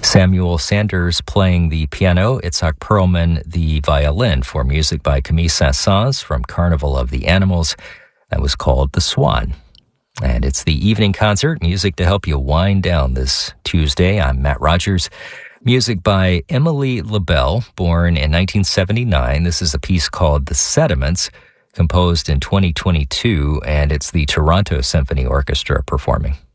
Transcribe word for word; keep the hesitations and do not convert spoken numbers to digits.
Samuel Sanders playing the piano, Itzhak Perlman the violin for music by Camille Saint-Saëns from Carnival of the Animals. That was called The Swan. And it's the evening concert, music to help you wind down this Tuesday. I'm Matt Rogers. Music by Emily LaBelle, born in nineteen seventy-nine. This is a piece called The Sediments, composed in twenty twenty-two, and it's the Toronto Symphony Orchestra performing.